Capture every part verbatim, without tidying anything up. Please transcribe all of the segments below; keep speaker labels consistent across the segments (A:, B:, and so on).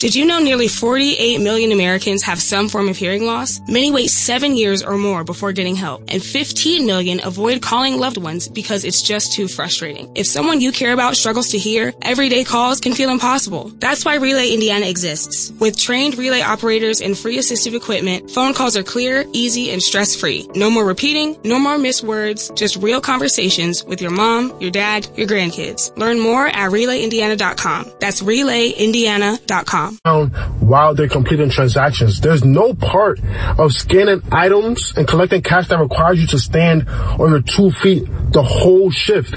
A: Did you know nearly forty-eight million Americans have some form of hearing loss? Many wait seven years or more before getting help, and fifteen million avoid calling loved ones because it's just too frustrating. If someone you care about struggles to hear, everyday calls can feel impossible. That's why Relay Indiana exists. With trained relay operators and free assistive equipment, phone calls are clear, easy, and stress-free. No more repeating, no more missed words, just real conversations with your mom, your dad, your grandkids. Learn more at relay indiana dot com. That's relay indiana dot com.
B: While they're completing transactions, there's no part of scanning items and collecting cash that requires you to stand on your two feet the whole shift.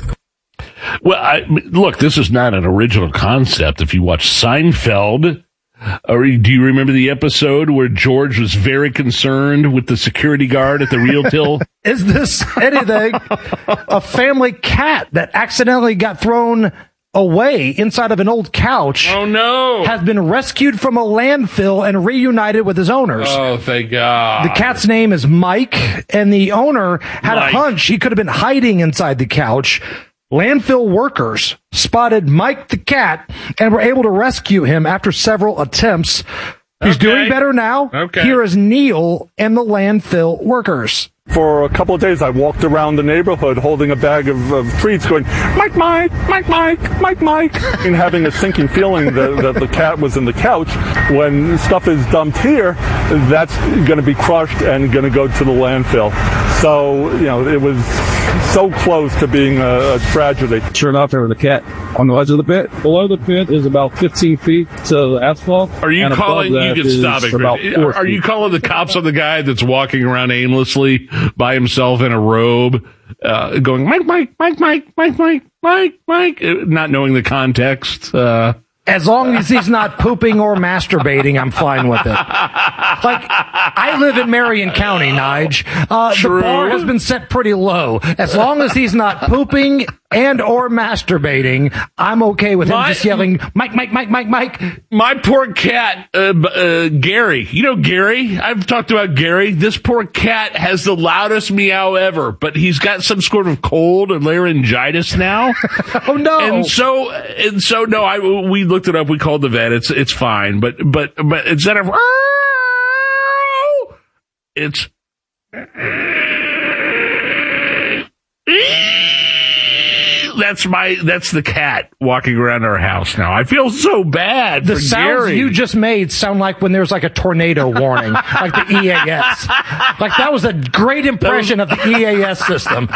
C: Well, I, look, this is not an original concept. If you watch Seinfeld, or do you remember the episode where George was very concerned with the security guard at the real till?
D: Is this anything? A family cat that accidentally got thrown away inside of an old couch.
C: Oh, no.
D: Has been rescued from a landfill and reunited with his owners.
C: Oh, thank God.
D: The cat's name is Mike, and the owner had Mike. a hunch he could have been hiding inside the couch. Landfill workers spotted Mike the cat and were able to rescue him after several attempts. He's okay. doing better now.
C: Okay.
D: Here is Neil and the landfill workers.
E: For a couple of days, I walked around the neighborhood holding a bag of, of treats going, Mike, Mike, Mike, Mike, Mike, Mike, and having a sinking feeling that, that the cat was in the couch. When stuff is dumped here, that's going to be crushed and going to go to the landfill. So, you know, it was so close to being a, a tragedy.
F: Sure enough, there was a cat on the edge of the pit. Below the pit is about fifteen feet to the asphalt.
C: Are you calling, you can stop it, are, are you calling the cops on the guy that's walking around aimlessly by himself in a robe, uh, going, Mike, Mike, Mike, Mike, Mike, Mike, Mike, Mike, not knowing the context? Uh,
D: As long as he's not pooping or masturbating, I'm fine with it. Like, I live in Marion County, Nige. Uh, the bar has been set pretty low. As long as he's not pooping and or masturbating, I'm okay with
C: my,
D: him just yelling, Mike, Mike, Mike, Mike, Mike.
C: My poor cat, uh, uh, Gary. You know Gary? I've talked about Gary. This poor cat has the loudest meow ever, but he's got some sort of cold or laryngitis now.
D: Oh, no.
C: And so, and so, no, I, we looked it up. We called the vet. It's, it's fine. But, but, but instead of, it's, that's my, that's the cat walking around our house now. I feel so bad
D: the
C: for
D: sounds
C: Gary.
D: You just made sound like when there's like a tornado warning, like the E A S. Like that was a great impression was... of the E A S system.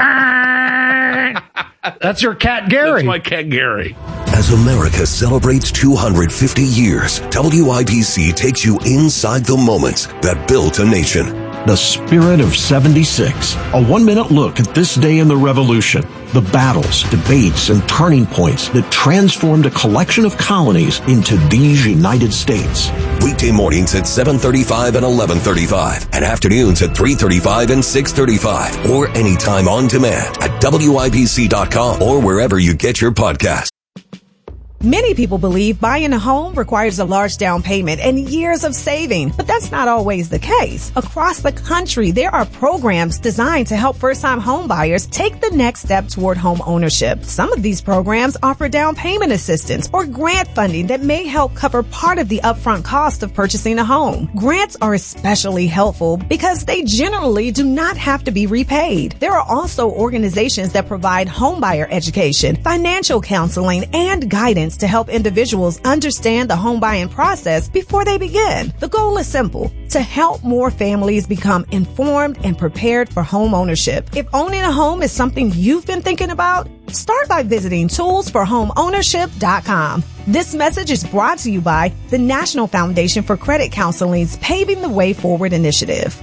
D: That's your cat, Gary.
C: That's my cat, Gary.
G: As America celebrates two hundred fifty years, W I B C takes you inside the moments that built a nation.
H: The Spirit of seventy-six. A one-minute look at this day in the Revolution. The battles, debates, and turning points that transformed a collection of colonies into these United States.
G: Weekday mornings at seven thirty-five and eleven thirty-five, and afternoons at three thirty-five and six thirty-five, or anytime on demand at W I B C dot com or wherever you get your podcasts.
I: Many people believe buying a home requires a large down payment and years of saving, but that's not always the case. Across the country, there are programs designed to help first-time home buyers take the next step toward home ownership. Some of these programs offer down payment assistance or grant funding that may help cover part of the upfront cost of purchasing a home. Grants are especially helpful because they generally do not have to be repaid. There are also organizations that provide home buyer education, financial counseling, and guidance to help individuals understand the home buying process before they begin. The goal is simple: to help more families become informed and prepared for home ownership. If owning a home is something you've been thinking about, start by visiting tools for home ownership dot com. This message is brought to you by the National Foundation for Credit Counseling's Paving the Way Forward initiative.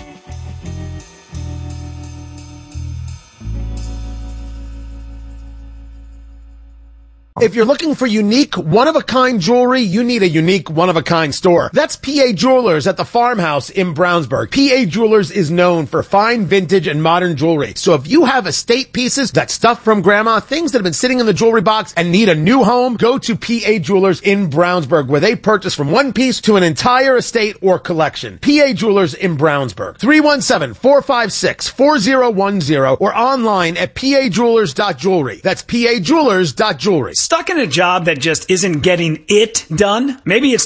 J: If you're looking for unique, one-of-a-kind jewelry, you need a unique, one-of-a-kind store. That's P A Jewelers at the Farmhouse in Brownsburg. P A Jewelers is known for fine vintage and modern jewelry. So if you have estate pieces, that stuff from grandma, things that have been sitting in the jewelry box and need a new home, go to P A Jewelers in Brownsburg, where they purchase from one piece to an entire estate or collection. P A Jewelers in Brownsburg. three one seven, four five six, four zero one zero or online at P A jewelers dot jewelry. That's P A jewelers dot jewelry.
K: Stuck in a job that just isn't getting it done? Maybe it's